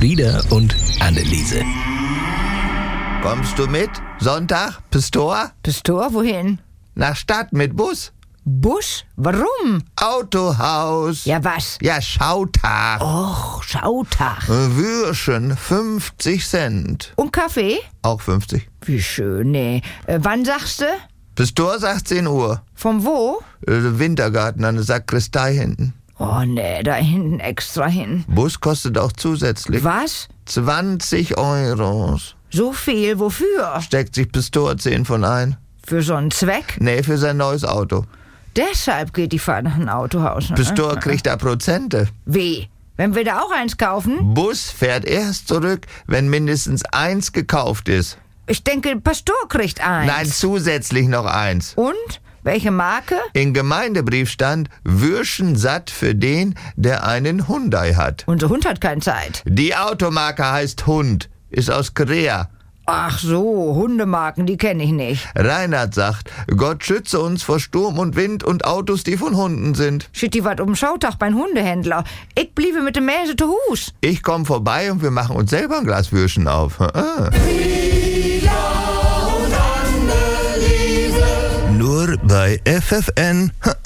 Frieda und Anneliese. Kommst du mit? Sonntag? Pistor? Pistor, wohin? Nach Stadt mit Bus? Bus? Warum? Autohaus. Ja, was? Ja, Schautag. Och, Schautag. Würschen, 50 Cent. Und Kaffee? Auch 50. Wie schön, nee. Wann sagst du? Pistor sagt 10 Uhr. Vom wo? Wintergarten an der Sakristei hinten. Oh, nee, da hinten extra hin. Bus kostet auch zusätzlich. Was? 20 Euros. So viel? Wofür? Steckt sich Pistor 10 von ein. Für so einen Zweck? Nee, für sein neues Auto. Deshalb geht die Fahrt nach einem Autohaus. Ne? Pistor kriegt da Prozente. Wie? Wenn wir da auch eins kaufen? Bus fährt erst zurück, wenn mindestens 1 gekauft ist. Ich denke, Pastor kriegt eins. Nein, zusätzlich noch 1. Und? Welche Marke? Im Gemeindebrief stand, Würschen satt für den, der einen Hyundai hat. Unser Hund hat keine Zeit. Die Automarke heißt Hund, ist aus Korea. Ach so, Hundemarken, die kenne ich nicht. Reinhard sagt, Gott schütze uns vor Sturm und Wind und Autos, die von Hunden sind. Schitt die wat um Schautag beim Hundehändler. Ich bliebe mit dem Mäse zu Hus. Ich komm vorbei und wir machen uns selber ein Glas Würschen auf. Nur bei FFN